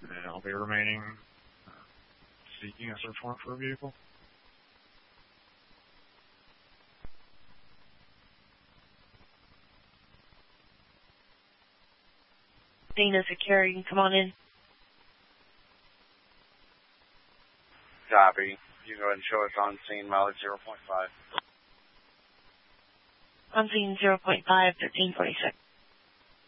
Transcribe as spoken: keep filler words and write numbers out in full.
and I'll be remaining uh, seeking a search warrant for a vehicle. Dana Secure, you can come on in. Copy. You can go ahead and show us on scene, mileage zero point five. On scene zero point five, thirteen forty-six.